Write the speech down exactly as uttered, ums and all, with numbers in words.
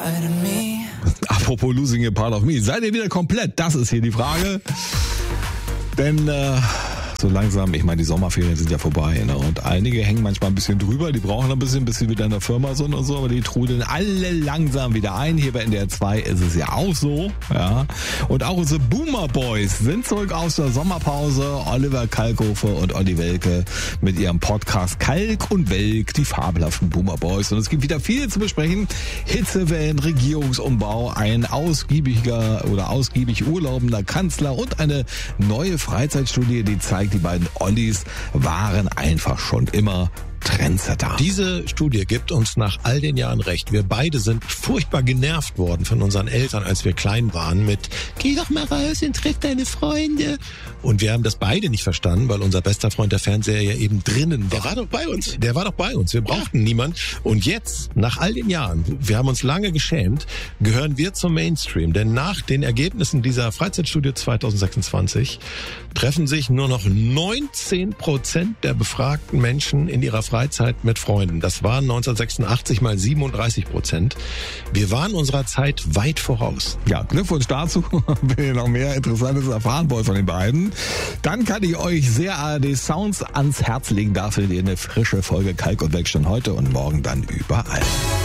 of me. Apropos Losing a Part of Me, seid ihr wieder komplett? Das ist hier die Frage. Denn äh, so langsam, ich meine, die Sommerferien sind ja vorbei, ne? Und einige hängen manchmal ein bisschen drüber, die brauchen ein bisschen, bis sie wieder in der Firma sind und so, aber die trudeln alle langsam wieder ein. Hier bei N D R zwei ist es ja auch so, ja. Und auch unsere Boomer Boys sind zurück aus der Sommerpause. Oliver Kalkofe und Olli Welke mit ihrem Podcast Kalk und Welk, die fabelhaften Boomer Boys. Und es gibt wieder viel zu besprechen. Hitzewellen, Regierungsumbau, ein ausgiebiger oder ausgiebig urlaubender Kanzler und eine neue Freizeitstudie, die zeigt, die beiden Ollis waren einfach schon immer Trendsetter. Diese Studie gibt uns nach all den Jahren recht. Wir beide sind furchtbar genervt worden von unseren Eltern, als wir klein waren mit "Geh doch mal raus und triff deine Freunde." Und wir haben das beide nicht verstanden, weil unser bester Freund der Fernseher ja eben drinnen war. Der war doch bei uns. Der war doch bei uns. Wir brauchten ja. niemand. Und jetzt, nach all den Jahren, wir haben uns lange geschämt, gehören wir zum Mainstream. Denn nach den Ergebnissen dieser Freizeitstudie zwanzig sechsundzwanzig treffen sich nur noch neunzehn Prozent der befragten Menschen in ihrer Freizeit mit Freunden. Das waren neunzehnhundertsechsundachtzig mal siebenunddreißig Prozent. Wir waren unserer Zeit weit voraus. Ja, Glückwunsch dazu. Wenn ihr noch mehr Interessantes erfahren wollt von den beiden, dann kann ich euch sehr A R D Sounds ans Herz legen. Da findet ihr eine frische Folge Kalk und Welk schon heute und morgen dann überall.